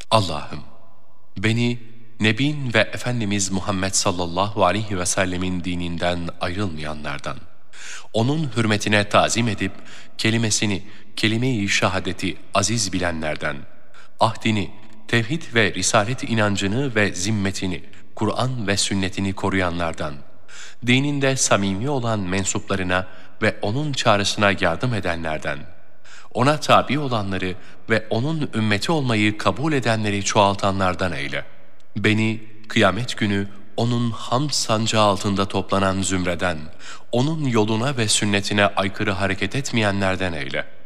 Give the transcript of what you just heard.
Allah'ım, beni Nebin ve Efendimiz Muhammed sallallahu aleyhi ve sellemin dininden ayrılmayanlardan, onun hürmetine tazim edip kelimesini, kelime-i şehadeti aziz bilenlerden, ahdini, tevhid ve risalet inancını ve zimmetini, Kur'an ve sünnetini koruyanlardan, dininde samimi olan mensuplarına ve onun çağrısına yardım edenlerden, ona tabi olanları ve onun ümmeti olmayı kabul edenleri çoğaltanlardan eyle. Beni kıyamet günü onun hamd sancağı altında toplanan zümreden, onun yoluna ve sünnetine aykırı hareket etmeyenlerden eyle.